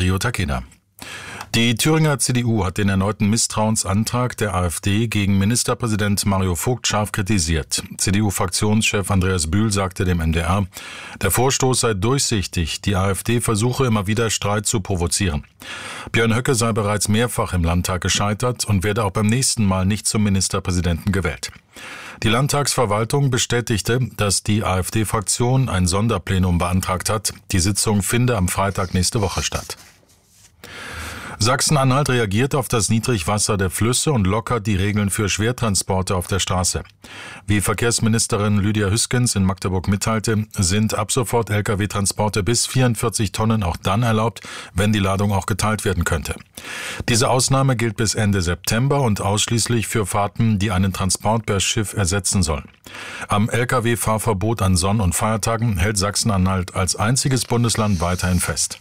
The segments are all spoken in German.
Rio Takeda. Die Thüringer CDU hat den erneuten Misstrauensantrag der AfD gegen Ministerpräsident Mario Vogt scharf kritisiert. CDU-Fraktionschef Andreas Bühl sagte dem NDR, der Vorstoß sei durchsichtig, die AfD versuche immer wieder Streit zu provozieren. Björn Höcke sei bereits mehrfach im Landtag gescheitert und werde auch beim nächsten Mal nicht zum Ministerpräsidenten gewählt. Die Landtagsverwaltung bestätigte, dass die AfD-Fraktion ein Sonderplenum beantragt hat. Die Sitzung finde am Freitag nächste Woche statt. Sachsen-Anhalt reagiert auf das Niedrigwasser der Flüsse und lockert die Regeln für Schwertransporte auf der Straße. Wie Verkehrsministerin Lydia Hüskens in Magdeburg mitteilte, sind ab sofort Lkw-Transporte bis 44 Tonnen auch dann erlaubt, wenn die Ladung auch geteilt werden könnte. Diese Ausnahme gilt bis Ende September und ausschließlich für Fahrten, die einen Transport per Schiff ersetzen sollen. Am Lkw-Fahrverbot an Sonn- und Feiertagen hält Sachsen-Anhalt als einziges Bundesland weiterhin fest.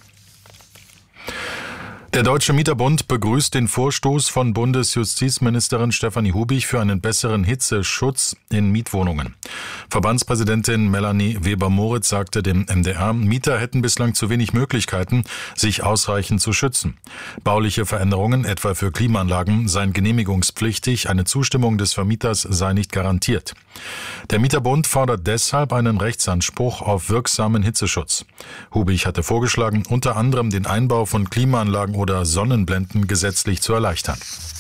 Der Deutsche Mieterbund begrüßt den Vorstoß von Bundesjustizministerin Stefanie Hubich für einen besseren Hitzeschutz in Mietwohnungen. Verbandspräsidentin Melanie Weber-Moritz sagte dem MDR, Mieter hätten bislang zu wenig Möglichkeiten, sich ausreichend zu schützen. Bauliche Veränderungen, etwa für Klimaanlagen, seien genehmigungspflichtig, eine Zustimmung des Vermieters sei nicht garantiert. Der Mieterbund fordert deshalb einen Rechtsanspruch auf wirksamen Hitzeschutz. Hubich hatte vorgeschlagen, unter anderem den Einbau von Klimaanlagen oder Sonnenblenden gesetzlich zu erleichtern.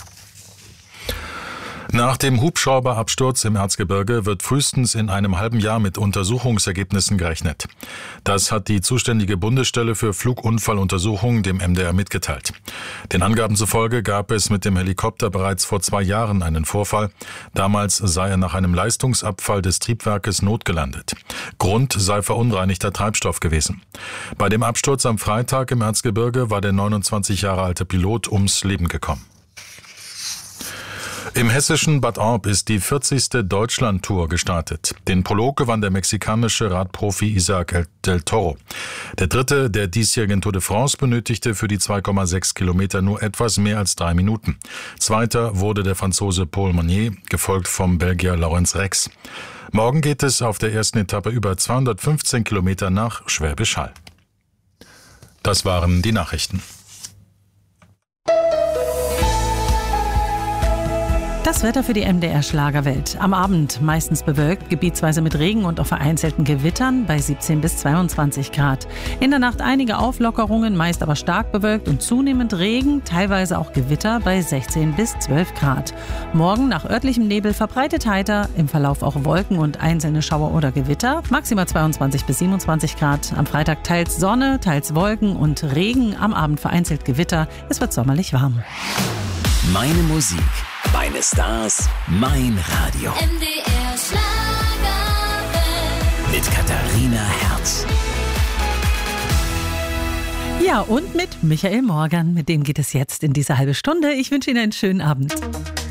Nach dem Hubschrauberabsturz im Erzgebirge wird frühestens in einem halben Jahr mit Untersuchungsergebnissen gerechnet. Das hat die zuständige Bundesstelle für Flugunfalluntersuchungen dem MDR mitgeteilt. Den Angaben zufolge gab es mit dem Helikopter bereits vor 2 Jahren einen Vorfall. Damals sei er nach einem Leistungsabfall des Triebwerkes notgelandet. Grund sei verunreinigter Treibstoff gewesen. Bei dem Absturz am Freitag im Erzgebirge war der 29 Jahre alte Pilot ums Leben gekommen. Im hessischen Bad Orb ist die 40. Deutschland-Tour gestartet. Den Prolog gewann der mexikanische Radprofi Isaac del Toro. Der Dritte der diesjährigen Tour de France benötigte für die 2,6 Kilometer nur etwas mehr als 3 Minuten. Zweiter wurde der Franzose Paul Magnier, gefolgt vom Belgier Laurens Rex. Morgen geht es auf der ersten Etappe über 215 Kilometer nach Schwäbisch Hall. Das waren die Nachrichten. Das Wetter für die MDR Schlagerwelt. Am Abend meistens bewölkt, gebietsweise mit Regen und auch vereinzelten Gewittern bei 17 bis 22 Grad. In der Nacht einige Auflockerungen, meist aber stark bewölkt und zunehmend Regen, teilweise auch Gewitter bei 16 bis 12 Grad. Morgen nach örtlichem Nebel verbreitet heiter, im Verlauf auch Wolken und einzelne Schauer oder Gewitter, maximal 22 bis 27 Grad. Am Freitag teils Sonne, teils Wolken und Regen, am Abend vereinzelt Gewitter. Es wird sommerlich warm. Meine Musik, meine Stars, mein Radio. MDR Schlagerwelt. Mit Katharina Herz. Ja, und mit Michael Morgan. Mit dem geht es jetzt in diese halbe Stunde. Ich wünsche Ihnen einen schönen Abend.